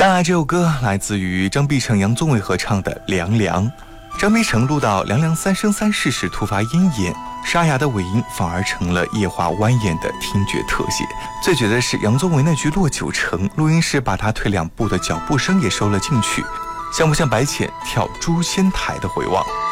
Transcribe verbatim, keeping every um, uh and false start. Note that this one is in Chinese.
接下来这首歌来自于张碧晨、杨宗纬合唱的《凉凉》。张碧晨录到凉凉三生三世时突发咽炎，沙哑的尾音反而成了夜华蜿蜒的听觉特写。最绝的是杨宗纬那句落九成，录音师把他退两步的脚步声也收了进去，像不像白浅跳诛仙台的回望？